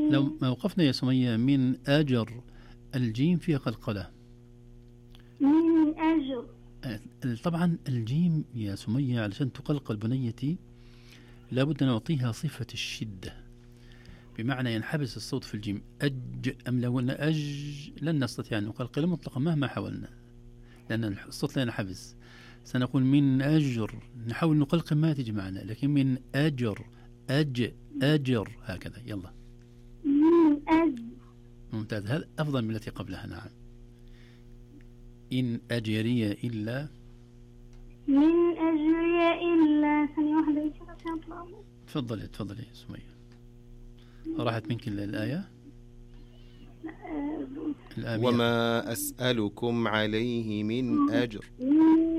لو ما وقفنا يا سمية من أجر، الجيم فيها قلقلة. من أجر. طبعا الجيم يا سمية علشان تقلقل بنيتي لابد أن نعطيها صفة الشدة، بمعنى ينحبس الصوت في الجيم. أج، أم لو قلنا أج لن نستطيع أن نقلقل مطلقا مهما حاولنا، لأن الصوت لا ينحبس. سنقول من أجر، نحاول نقلقل ما تجي معنا، لكن من أجر، أجر هكذا. يلا من أجر. ممتاز، هذا أفضل من التي قبلها. نعم. إن أجري إلا. من أجري إلا. ثانية واحدة. تفضلي سمية. راحت منك الآية. لا، الآية. وما أسألكم عليه من أجر. من